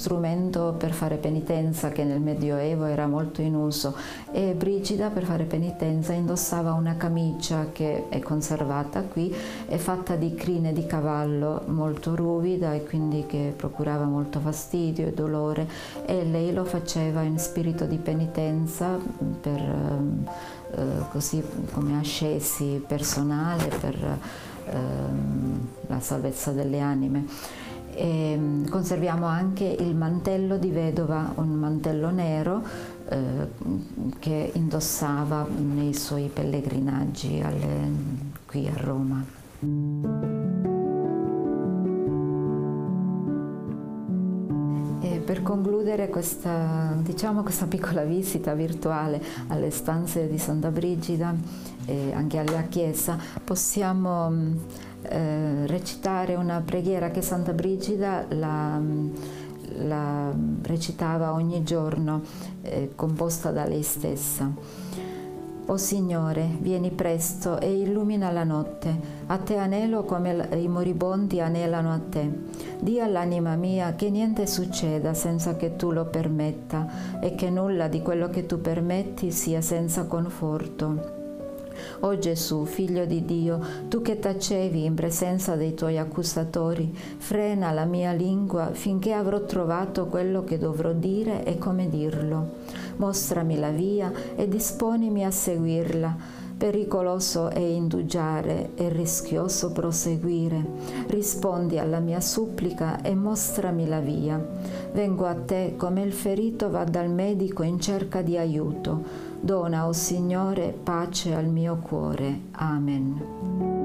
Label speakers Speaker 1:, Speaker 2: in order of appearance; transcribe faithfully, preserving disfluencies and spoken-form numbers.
Speaker 1: strumento per fare penitenza che nel Medioevo era molto in uso, e Brigida per fare penitenza indossava una camicia che è conservata qui, è fatta di crine di cavallo molto ruvida e quindi che procurava molto fastidio e dolore, e lei lo faceva in spirito di penitenza per eh, così come ascesi personale per eh, la salvezza delle anime. E conserviamo anche il mantello di vedova, un mantello nero eh, che indossava nei suoi pellegrinaggi alle, qui a Roma. E per concludere questa, diciamo, questa piccola visita virtuale alle stanze di Santa Brigida e anche alla chiesa, possiamo Eh, recitare una preghiera che Santa Brigida la, la recitava ogni giorno, eh, composta da lei stessa. O Signore, vieni presto e illumina la notte, a te anelo come i moribondi anelano a te. Dì all'anima mia che niente succeda senza che tu lo permetta e che nulla di quello che tu permetti sia senza conforto. O Gesù, Figlio di Dio, tu che tacevi in presenza dei tuoi accusatori, frena la mia lingua finché avrò trovato quello che dovrò dire e come dirlo. Mostrami la via e disponimi a seguirla. Pericoloso è indugiare e rischioso proseguire. Rispondi alla mia supplica e mostrami la via. Vengo a te come il ferito va dal medico in cerca di aiuto. Dona, o Signore, pace al mio cuore. Amen.